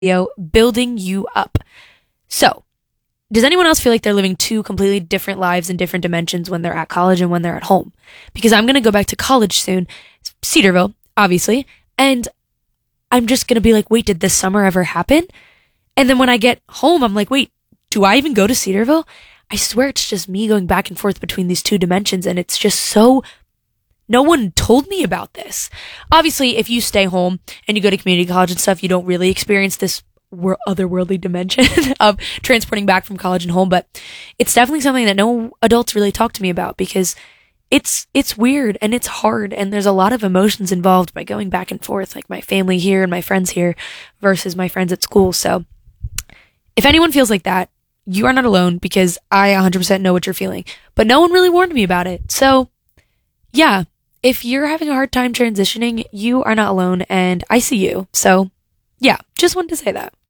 video, building you up. So, does anyone else feel like they're living two completely different lives in different dimensions when they're at college and when they're at home? Because I'm going to go back to college soon, Cedarville, obviously, and I'm just going to be like, wait, did this summer ever happen? And then when I get home, I'm like, wait, do I even go to Cedarville? I swear it's just me going back and forth between these two dimensions, and it's just so... No one told me about this. Obviously, if you stay home and you go to community college and stuff, you don't really experience this otherworldly dimension of transporting back from college and home, but it's definitely something that no adults really talk to me about because it's weird and it's hard and there's a lot of emotions involved by going back and forth, like my family here and my friends here versus my friends at school. So if anyone feels like that, you are not alone because I 100% know what you're feeling, but no one really warned me about it. So yeah, if you're having a hard time transitioning, you are not alone and I see you. So yeah, just wanted to say that.